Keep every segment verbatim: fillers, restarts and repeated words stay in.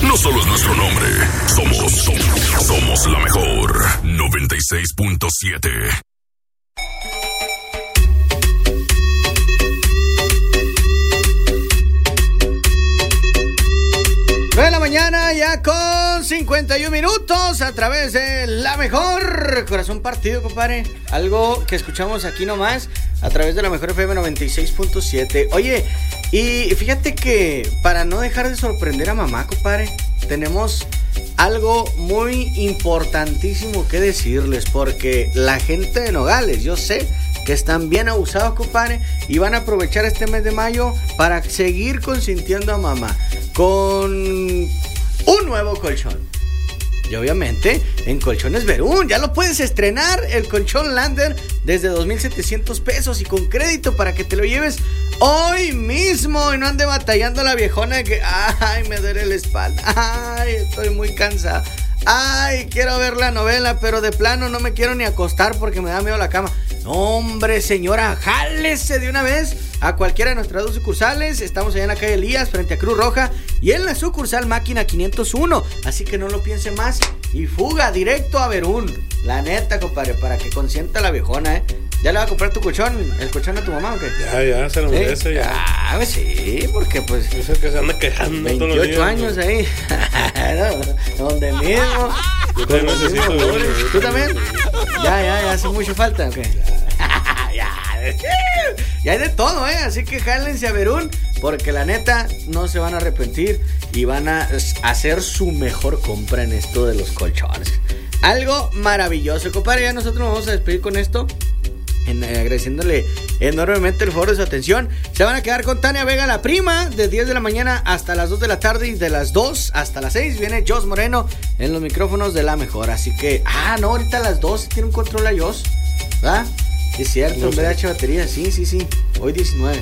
no solo es nuestro nombre, somos, somos, somos la mejor. noventa y seis punto siete. nueve de la mañana, ya con cincuenta y un minutos, a través de La Mejor. Corazón partido, compadre. Algo que escuchamos aquí nomás, a través de La Mejor F M noventa y seis punto siete. Oye, y fíjate que para no dejar de sorprender a mamá, compadre, tenemos algo muy importantísimo que decirles, porque la gente de Nogales, yo sé que están bien abusados, compadre, y van a aprovechar este mes de mayo para seguir consintiendo a mamá con un nuevo colchón. Y obviamente en Colchones Verún ya lo puedes estrenar, el colchón Lander desde dos mil setecientos pesos y con crédito para que te lo lleves hoy mismo y no ande batallando la viejona de que ay, me duele la espalda, ay, estoy muy cansada, ay, quiero ver la novela, pero de plano no me quiero ni acostar porque me da miedo la cama. Hombre, señora, jálese de una vez a cualquiera de nuestras dos sucursales. Estamos allá en la calle Elías, frente a Cruz Roja, y en la sucursal Máquina quinientos uno. Así que no lo piense más y fuga directo a Verún. La neta, compadre, para que consienta a la viejona, ¿eh? ¿Ya le va a comprar tu colchón, el colchón a tu mamá o qué? Ya, ya, se lo merece, ¿Sí? ya. Ah, pues sí, porque pues... Es el que se anda quejando veintiocho todos los días, años ¿no? ahí. Donde mismo. Yo también necesito mismo, uno. ¿Tú también? Ya, ya, ya hace mucho falta, ¿ok? Ya, ya hay de todo, ¿eh? Así que jálense a Verún, porque la neta no se van a arrepentir y van a hacer su mejor compra en esto de los colchones. Algo maravilloso, compadre. Ya nosotros nos vamos a despedir con esto, en, eh, agradeciéndole enormemente el favor de su atención. Se van a quedar con Tania Vega, la prima, de diez de la mañana hasta las dos de la tarde, y de las dos hasta las seis viene Jos Moreno en los micrófonos de La Mejor. Así que, ah, no, ahorita a las dos tiene un control a Jos, ¿verdad? Es cierto, en B H batería, sí, sí, sí, hoy diecinueve.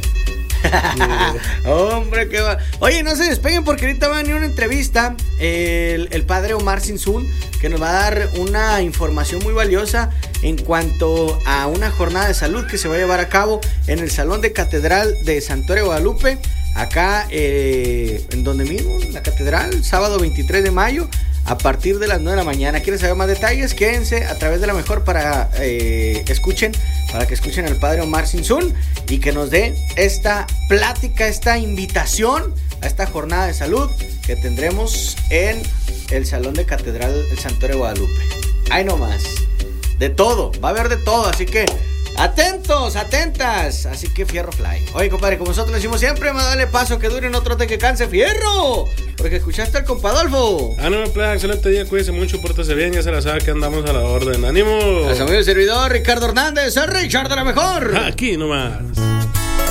Hombre, qué va. Oye, no se despeguen porque ahorita va a venir una entrevista el, el padre Omar Sinsun, que nos va a dar una información muy valiosa en cuanto a una jornada de salud que se va a llevar a cabo en el Salón de Catedral de Santuario de Guadalupe, acá eh, en donde mismo, en la catedral, sábado veintitrés de mayo, a partir de las nueve de la mañana. ¿Quieren saber más detalles? Quédense a través de La Mejor para eh, escuchen, para que escuchen al padre Omar Sinsun y que nos dé esta plática, esta invitación a esta jornada de salud que tendremos en el Salón de Catedral del Santuario de Guadalupe. Ahí nomás, de todo, va a haber de todo, así que atentos, atentas, así que fierro fly. Oye, compadre, como nosotros decimos siempre, más dale paso que dure, no trote que canse, fierro, porque escuchaste al compadolfo. Ah, no, pues, excelente día, cuídese mucho, pórtese bien, ya se la sabe que andamos a la orden. ¡Ánimo! Nuestro amigo y servidor Ricardo Hernández, el Richard de La Mejor. Aquí nomás.